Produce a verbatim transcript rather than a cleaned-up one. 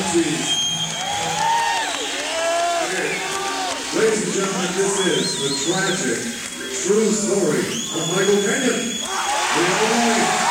cheese. Okay. Ladies and gentlemen, this is the tragic, true story of Michael Kenyon. We have a